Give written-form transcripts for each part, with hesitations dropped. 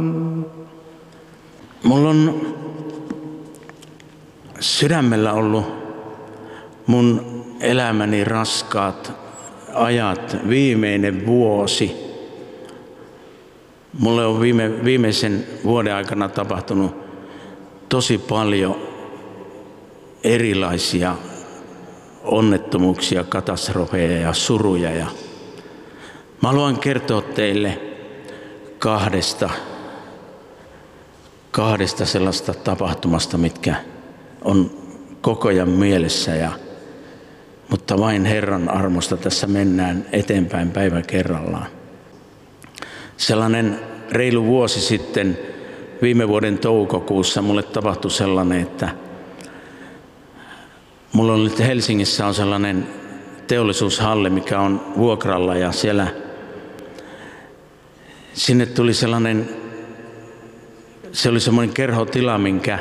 Mulla on sydämellä ollut mun elämäni raskaat ajat, viimeinen vuosi. Mulle on viimeisen vuoden aikana tapahtunut tosi paljon erilaisia onnettomuuksia, katastrofeja ja suruja. Ja mä haluan kertoa teille kahdesta sellaista tapahtumasta, mitkä on koko ajan mielessä. Mutta vain Herran armosta tässä mennään eteenpäin päivä kerrallaan. Sellainen reilu vuosi sitten, viime vuoden toukokuussa, mulle tapahtui sellainen, että mulla on nyt Helsingissä on sellainen teollisuushalli, mikä on vuokralla, ja sinne tuli se oli semmoinen kerhotila, minkä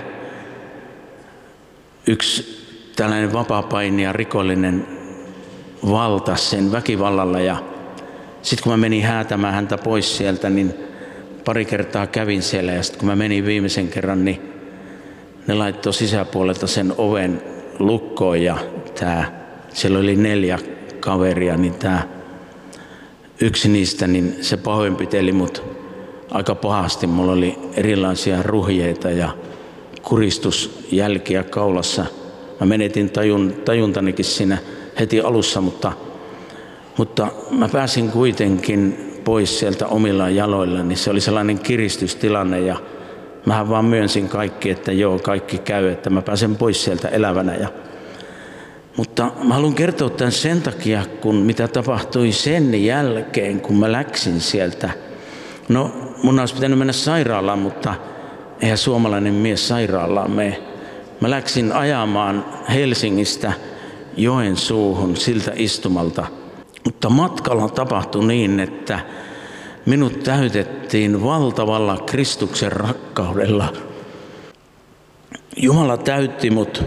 yksi tällainen vapaapainija, rikollinen valtasi sen väkivallalla. Ja sitten kun mä menin häätämään häntä pois sieltä, niin pari kertaa kävin siellä, ja sitten kun mä menin viimeisen kerran, niin ne laittoi sisäpuolelta sen oven lukkoon, ja siellä oli 4 kaveria, niin yksi niistä, niin se pahoinpiteli mut aika pahasti. Mulla oli erilaisia ruhjeita ja kuristusjälkiä kaulassa. Mä menetin tajuntanikin siinä heti alussa, mutta mä pääsin kuitenkin pois sieltä omilla jaloillani. Se oli sellainen kiristystilanne, ja mähän vaan myönsin kaikki, että joo, kaikki käy, että mä pääsen pois sieltä elävänä. Mutta mä haluan kertoa tämän sen takia, kun mitä tapahtui sen jälkeen, kun mä läksin sieltä. No, mun olisi pitänyt mennä sairaalaan, mutta eihän suomalainen mies sairaalaan mene. Mä läksin ajamaan Helsingistä Joensuuhun siltä istumalta. Mutta matkalla tapahtui niin, että minut täytettiin valtavalla Kristuksen rakkaudella. Jumala täytti mut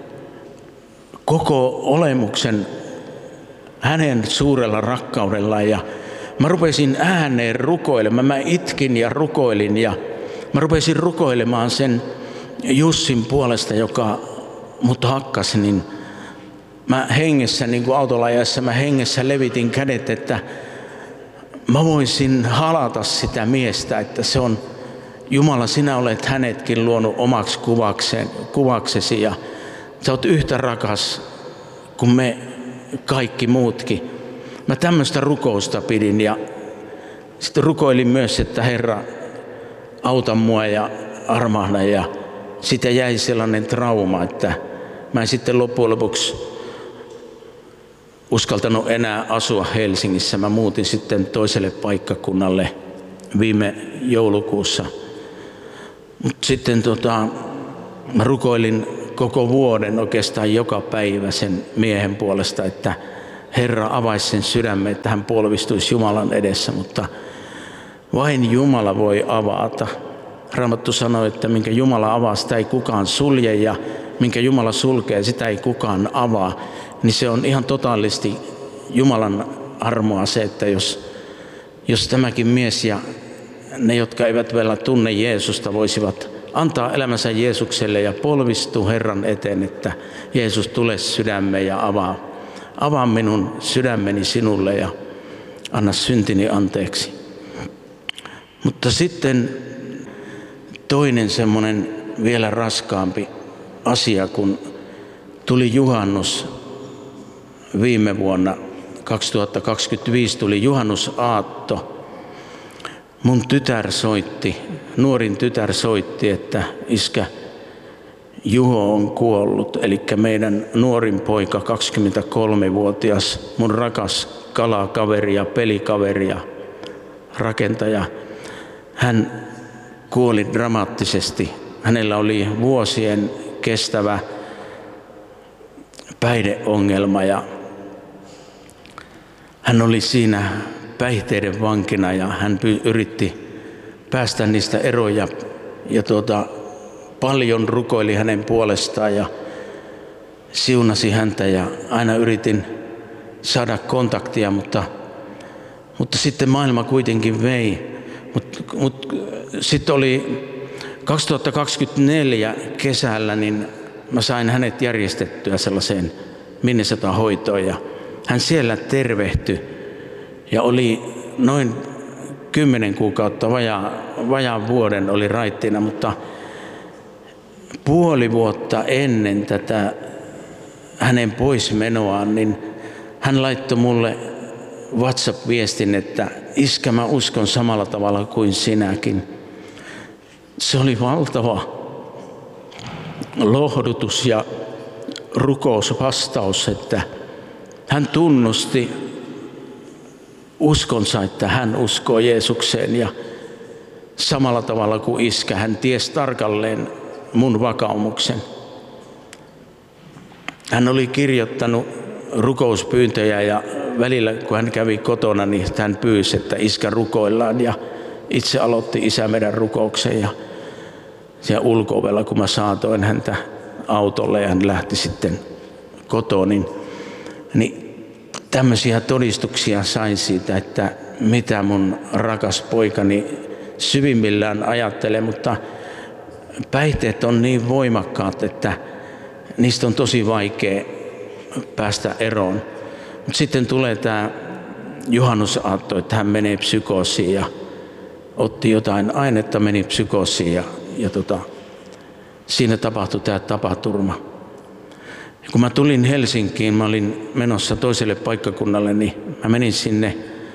koko olemuksen hänen suurella rakkaudella, ja mä rupesin ääneen rukoilemaan. Mä itkin ja rukoilin, ja mä rupesin rukoilemaan sen Jussin puolesta, joka mut hakkasi, niin mä hengessä, niin kuin autolla ajaessa, mä hengessä levitin kädet, että mä voisin halata sitä miestä, että se on Jumala, sinä olet hänetkin luonut omaksi kuvaksesi, ja sä oot yhtä rakas kuin me kaikki muutkin. Mä tämmöistä rukousta pidin, ja sitten rukoilin myös, että Herra, auta mua ja armahda, ja siitä jäi sellainen trauma, että mä en sitten loppujen lopuksi uskaltanut enää asua Helsingissä. Mä muutin sitten toiselle paikkakunnalle viime joulukuussa. Mutta sitten mä rukoilin koko vuoden oikeastaan joka päivä sen miehen puolesta, että Herra avaisi sen sydämen, että hän polvistuisi Jumalan edessä, mutta vain Jumala voi avata. Raamattu sanoi, että minkä Jumala avaa, sitä ei kukaan sulje, ja minkä Jumala sulkee, sitä ei kukaan avaa. Niin se on ihan totaalisti Jumalan armoa se, että jos tämäkin mies ja ne, jotka eivät vielä tunne Jeesusta, voisivat antaa elämänsä Jeesukselle ja polvistua Herran eteen, että Jeesus tule sydämeen ja avaa minun sydämeni sinulle ja anna syntini anteeksi. Mutta sitten toinen semmoinen vielä raskaampi asia, kun tuli juhannus viime vuonna 2025, tuli juhannusaatto. Mun nuorin tytär soitti, että iskä Juho on kuollut, eli meidän nuorin poika, 23-vuotias, mun rakas kalakaveri ja pelikaveri ja rakentaja. Hän kuoli dramaattisesti. Hänellä oli vuosien kestävä päihdeongelma, ja hän oli siinä päihteiden vankina, ja hän yritti päästä niistä eroon, ja paljon rukoili hänen puolestaan ja siunasi häntä, ja aina yritin saada kontaktia, mutta sitten maailma kuitenkin vei. Mutta sitten oli 2024 kesällä, niin mä sain hänet järjestettyä sellaiseen Minnesota-hoitoon ja hän siellä tervehtyi ja oli noin 10 kuukautta, vajaan vuoden oli raittiina, mutta puoli vuotta ennen tätä hänen poismenoaan, niin hän laittoi mulle WhatsApp-viestin, että iskä, mä uskon samalla tavalla kuin sinäkin. Se oli valtava lohdutus ja rukousvastaus, että hän tunnusti uskonsa, että hän uskoo Jeesukseen ja samalla tavalla kuin iskä, hän tiesi tarkalleen mun vakaumuksen. Hän oli kirjoittanut rukouspyyntöjä ja välillä kun hän kävi kotona, niin hän pyysi, että iskä rukoillaan ja itse aloitti isä meidän rukouksen ja siellä ulko-ovella, kun mä saatoin häntä autolle ja hän lähti sitten kotoon, niin tämmöisiä todistuksia sain siitä, että mitä mun rakas poikani syvimmillään ajattelee, mutta päihteet on niin voimakkaat, että niistä on tosi vaikea päästä eroon. Mutta sitten tulee tämä juhannusaatto, että hän menee psykoosiin ja otti jotain ainetta, meni psykoosiin ja siinä tapahtui tämä tapaturma. Ja kun mä tulin Helsinkiin, mä olin menossa toiselle paikkakunnalle, niin mä menin sinne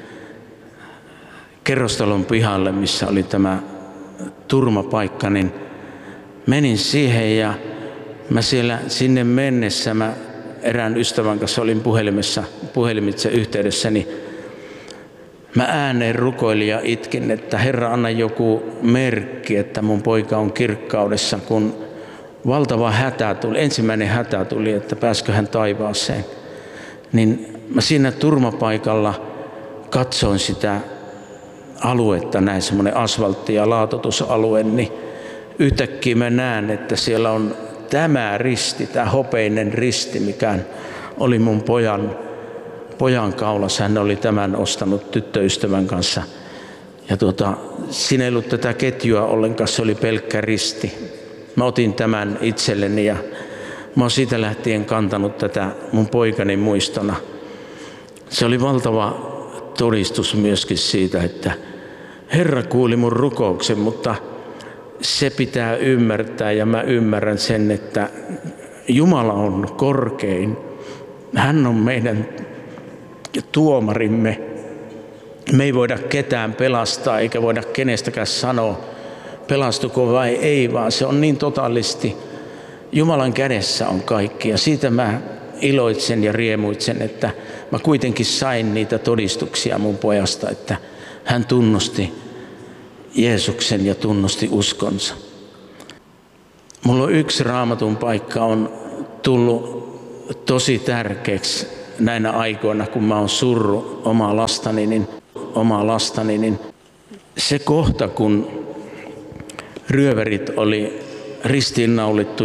kerrostalon pihalle, missä oli tämä turmapaikka, niin menin siihen ja mä sinne mennessä mä erään ystävän kanssa olin puhelimitse yhteydessä, niin mä ääneen rukoilin ja itkin, että Herra, anna joku merkki, että mun poika on kirkkaudessa, kun valtava hätä tuli, ensimmäinen hätä tuli, että pääskö hän taivaaseen. Niin mä siinä turmapaikalla katsoin sitä aluetta, näin semmoinen asfaltti- ja laatoitusalue, niin yhtäkkiä mä näen, että siellä on tämä risti, tämä hopeinen risti, mikä oli mun pojan kaulassa. Hän oli tämän ostanut tyttöystävän kanssa. Ja siinä ei ollut tätä ketjua ollenkaan, se oli pelkkä risti. Mä otin tämän itselleni ja mä oon siitä lähtien kantanut tätä mun poikani muistona. Se oli valtava todistus myöskin siitä, että Herra kuuli mun rukouksen, mutta se pitää ymmärtää ja mä ymmärrän sen, että Jumala on korkein. Hän on meidän tuomarimme. Me ei voida ketään pelastaa eikä voida kenestäkään sanoa, pelastuko vai ei, vaan se on niin totaalisti. Jumalan kädessä on kaikki ja siitä mä iloitsen ja riemuitsen, että mä kuitenkin sain niitä todistuksia mun pojasta, että hän tunnusti Jeesuksen ja tunnusti uskonsa. Mulla on yksi Raamatun paikka on tullut tosi tärkeäksi näinä aikoina, kun mä oon surru omaa lastani, niin se kohta, kun ryöverit oli ristiinnaulittu